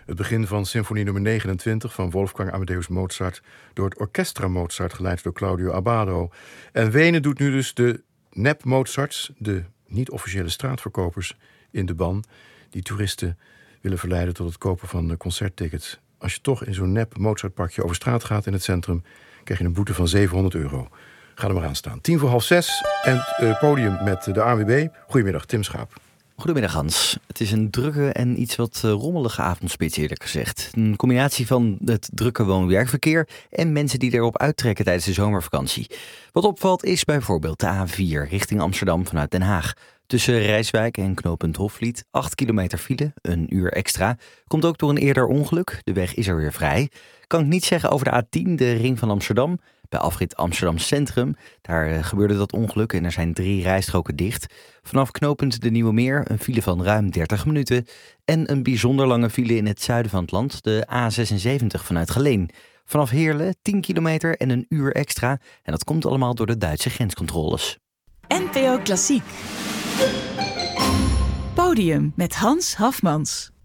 Het begin van symfonie nummer 29 van Wolfgang Amadeus Mozart door het Orchestra Mozart, geleid door Claudio Abbado. En Wenen doet nu dus de nep-Mozarts, de niet-officiële straatverkopers in de ban, die toeristen willen verleiden tot het kopen van concerttickets. Als je toch in zo'n nep-Mozartparkje over straat gaat in het centrum, krijg je een boete van €700. Ga er maar aan staan. 5:45 en het podium met de ANWB. Goedemiddag, Tim Schaap. Goedemiddag Hans. Het is een drukke en iets wat rommelige avondspits, eerlijk gezegd. Een combinatie van het drukke woon-werkverkeer en mensen die erop uittrekken tijdens de zomervakantie. Wat opvalt is bijvoorbeeld de A4 richting Amsterdam vanuit Den Haag. Tussen Rijswijk en knooppunt Hofvliet 8 kilometer file, een uur extra. Komt ook door een eerder ongeluk. De weg is er weer vrij. Kan ik niet zeggen over de A10, de ring van Amsterdam. Bij afrit Amsterdam Centrum, daar gebeurde dat ongeluk en er zijn 3 rijstroken dicht. Vanaf knooppunt de Nieuwe Meer een file van ruim 30 minuten. En een bijzonder lange file in het zuiden van het land, de A76 vanuit Geleen. Vanaf Heerlen 10 kilometer en een uur extra. En dat komt allemaal door de Duitse grenscontroles. NPO Klassiek. Podium met Hans Hafmans.